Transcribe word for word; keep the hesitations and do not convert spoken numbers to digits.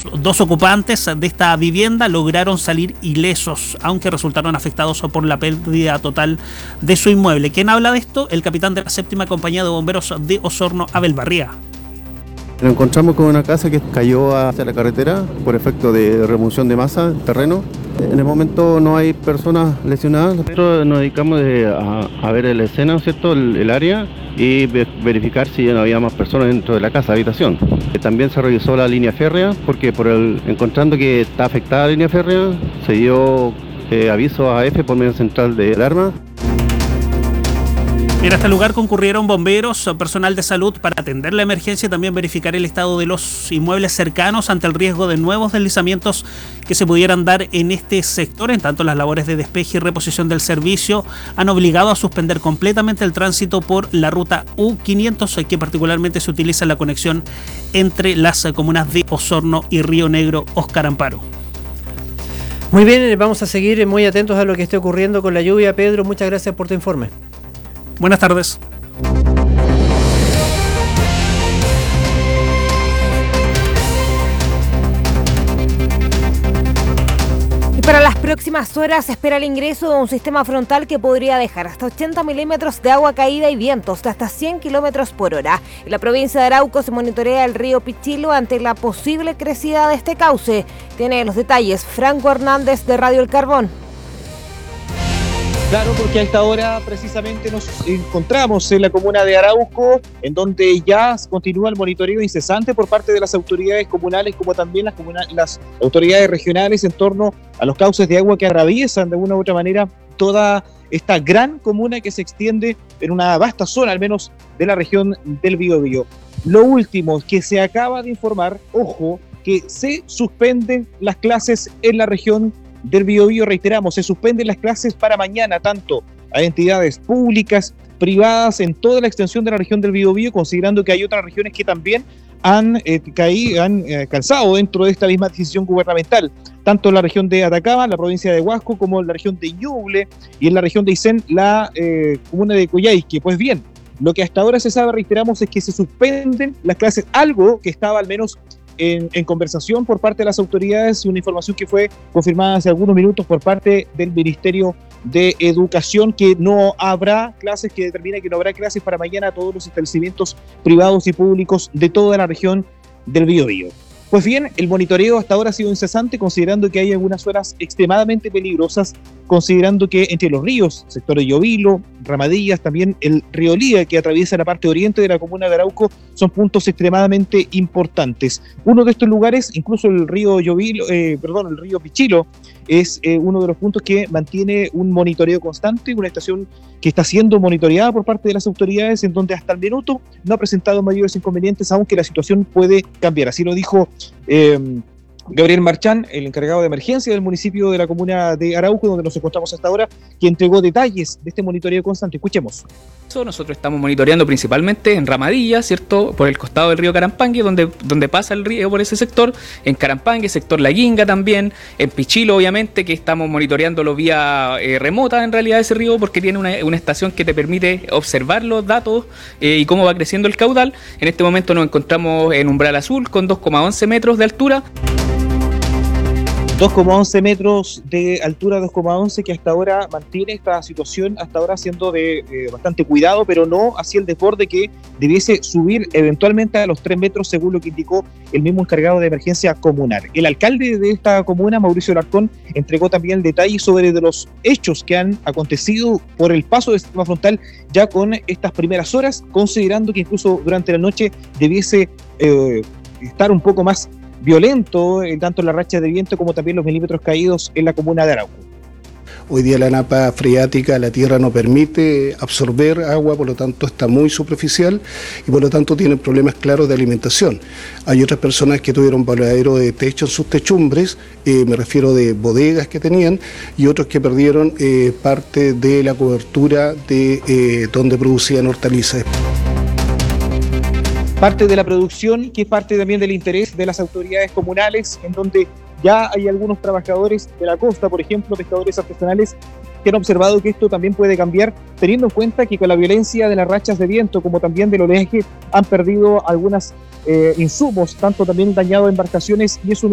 dos ocupantes de esta vivienda lograron salir ilesos, aunque resultaron afectados por la pérdida total de su inmueble. ¿Quién habla de esto? El capitán de la séptima compañía de bomberos de Osorno, Abel Barría. Nos encontramos con una casa que cayó hacia la carretera por efecto de remoción de masa del terreno. En el momento no hay personas lesionadas. Nosotros nos dedicamos a, a ver la escena, ¿cierto? El, el área y verificar si no había más personas dentro de la casa, habitación. También se revisó la línea férrea porque por el, encontrando que está afectada la línea férrea, se dio eh, aviso a F por medio central de alarma. En este lugar concurrieron bomberos, personal de salud para atender la emergencia y también verificar el estado de los inmuebles cercanos ante el riesgo de nuevos deslizamientos que se pudieran dar en este sector. En tanto, las labores de despeje y reposición del servicio han obligado a suspender completamente el tránsito por la ruta U quinientos, que particularmente se utiliza en la conexión entre las comunas de Osorno y Río Negro, Óscar Amparo. Muy bien, vamos a seguir muy atentos a lo que esté ocurriendo con la lluvia. Pedro, muchas gracias por tu informe. Buenas tardes. Y para las próximas horas se espera el ingreso de un sistema frontal que podría dejar hasta ochenta milímetros de agua caída y vientos de hasta cien kilómetros por hora. En la provincia de Arauco se monitorea el río Pichilo ante la posible crecida de este cauce. Tiene los detalles Franco Hernández de Radio El Carbón. Claro, porque a esta hora precisamente nos encontramos en la comuna de Arauco, en donde ya continúa el monitoreo incesante por parte de las autoridades comunales, como también las, comuna- las autoridades regionales en torno a los cauces de agua que atraviesan de una u otra manera toda esta gran comuna que se extiende en una vasta zona, al menos de la región del Biobío. Lo último que se acaba de informar, ojo, que se suspenden las clases en la región del Biobío. Reiteramos, se suspenden las clases para mañana, tanto a entidades públicas, privadas, en toda la extensión de la región del Biobío, considerando que hay otras regiones que también han, eh, caído, han eh, calzado dentro de esta misma decisión gubernamental, tanto en la región de Atacama, la provincia de Huasco, como en la región de Ñuble y en la región de Aysén, la eh, comuna de Coyhaique. Pues bien, lo que hasta ahora se sabe, reiteramos, es que se suspenden las clases, algo que estaba al menos En, en conversación por parte de las autoridades, una información que fue confirmada hace algunos minutos por parte del Ministerio de Educación, que no habrá clases, que determina que no habrá clases para mañana a todos los establecimientos privados y públicos de toda la región del Biobío. Pues bien, el monitoreo hasta ahora ha sido incesante, considerando que hay algunas zonas extremadamente peligrosas, considerando que entre los ríos, sector de Llovilo, Ramadillas, también el río Liga, que atraviesa la parte oriente de la comuna de Arauco, son puntos extremadamente importantes. Uno de estos lugares, incluso el río Llovilo, eh, perdón, el río Pichilo, es eh, uno de los puntos que mantiene un monitoreo constante, una estación que está siendo monitoreada por parte de las autoridades, en donde hasta el minuto no ha presentado mayores inconvenientes, aunque la situación puede cambiar. Así lo dijo eh, Gabriel Marchán, el encargado de emergencia del municipio de la comuna de Arauco, donde nos encontramos hasta ahora, que entregó detalles de este monitoreo constante. Escuchemos. Nosotros estamos monitoreando principalmente en Ramadilla, ¿cierto? Por el costado del río Carampangue, donde, donde pasa el río por ese sector, en Carampangue, sector La Guinga también, en Pichilo obviamente, que estamos monitoreándolo vía eh, remota en realidad ese río, porque tiene una, una estación que te permite observar los datos eh, y cómo va creciendo el caudal. En este momento nos encontramos en umbral azul con dos coma once metros de altura. dos coma once metros de altura, dos coma once, que hasta ahora mantiene esta situación, hasta ahora siendo de eh, bastante cuidado, pero no hacia el desborde que debiese subir eventualmente a los tres metros, según lo que indicó el mismo encargado de emergencia comunal. El alcalde de esta comuna, Mauricio Larcón, entregó también el detalle sobre de los hechos que han acontecido por el paso del sistema frontal ya con estas primeras horas, considerando que incluso durante la noche debiese eh, estar un poco más violento, eh, tanto la racha de viento como también los milímetros caídos en la comuna de Arauco. Hoy día la napa freática, la tierra no permite absorber agua, por lo tanto está muy superficial y por lo tanto tienen problemas claros de alimentación. Hay otras personas que tuvieron voladero de techo en sus techumbres, eh, me refiero de bodegas que tenían, y otros que perdieron eh, parte de la cobertura de eh, donde producían hortalizas. Parte de la producción, que es parte también del interés de las autoridades comunales, en donde ya hay algunos trabajadores de la costa, por ejemplo, pescadores artesanales, que han observado que esto también puede cambiar, teniendo en cuenta que con la violencia de las rachas de viento, como también del oleaje, han perdido algunos eh, insumos, tanto también dañado embarcaciones, y eso